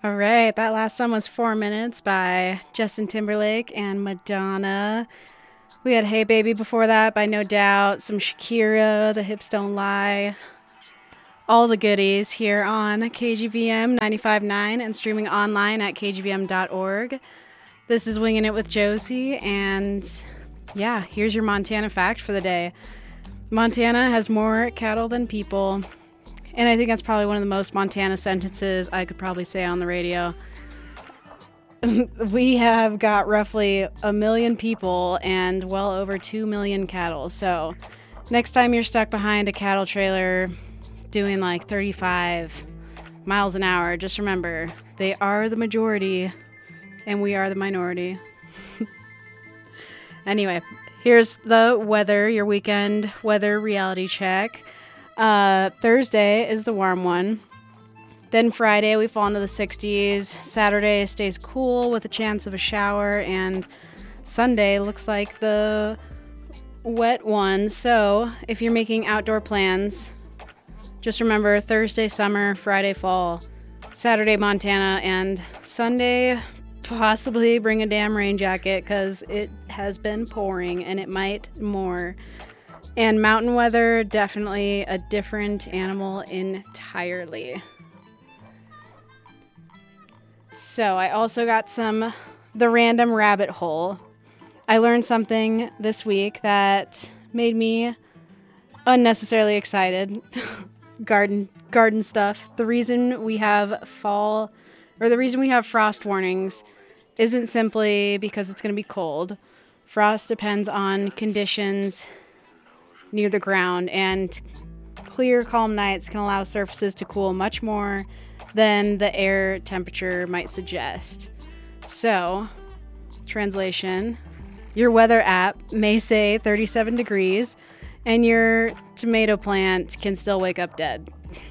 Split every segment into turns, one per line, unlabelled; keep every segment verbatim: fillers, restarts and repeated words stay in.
All right, that last one was Four Minutes by Justin Timberlake and Madonna. We had Hey Baby before that by No Doubt, some Shakira, The Hips Don't Lie, all the goodies here on K G V M ninety-five point nine and streaming online at k g v m dot org. This is Winging It with Josie, and yeah, here's your Montana fact for the day. Montana has more cattle than people. And I think that's probably one of the most Montana sentences I could probably say on the radio. We have got roughly a million people and well over two million cattle. So next time you're stuck behind a cattle trailer doing like thirty-five miles an hour, just remember, they are the majority and we are the minority. Anyway, here's the weather, your weekend weather reality check. Uh, Thursday is the warm one. Then Friday we fall into the sixties. Saturday stays cool with a chance of a shower. And Sunday looks like the wet one. So if you're making outdoor plans, just remember Thursday summer, Friday fall, Saturday Montana, and Sunday possibly bring a damn rain jacket because it has been pouring and it might more. And mountain weather, definitely a different animal entirely. So I also got some The Random Rabbit Hole. I learned something this week that made me unnecessarily excited. garden garden stuff. The reason we have fall, or the reason we have frost warnings isn't simply because it's going to be cold. Frost depends on conditions near the ground, and clear, calm nights can allow surfaces to cool much more than the air temperature might suggest. So, translation, your weather app may say thirty-seven degrees, and your tomato plant can still wake up dead.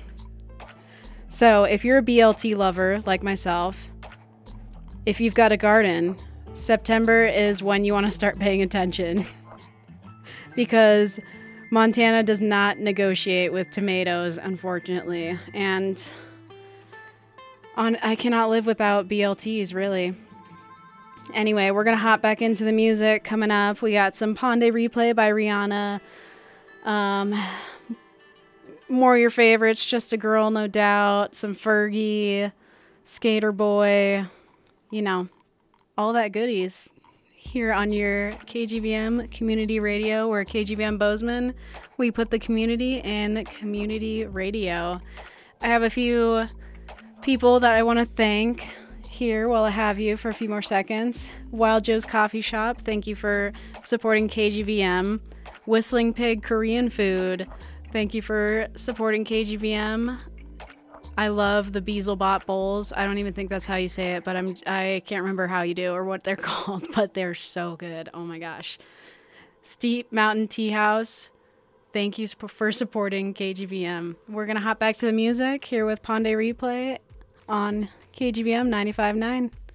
So, if you're a B L T lover like myself, if you've got a garden, September is when you want to start paying attention. Because Montana does not negotiate with tomatoes, unfortunately. And on, I cannot live without B L Ts, really. Anyway, we're going to hop back into the music coming up. We got some Pon de Replay by Rihanna. Um, more of your favorites, Just a Girl, No Doubt. Some Fergie, Skater Boy. You know, all that goodies. Here on your K G V M community radio, where K G V M Bozeman, we put the community in community radio. I have a few people that I want to thank here while I have you for a few more seconds. Wild Joe's Coffee Shop, thank you for supporting K G V M. Whistling Pig Korean Food, thank you for supporting K G V M. I love the Beelzebot bowls. I don't even think that's how you say it, but I'm I can't remember how you do or what they're called, but they're so good. Oh my gosh. Steep Mountain Tea House, thank you for supporting K G V M. We're going to hop back to the music here with Pon de Replay on K G V M ninety-five point nine.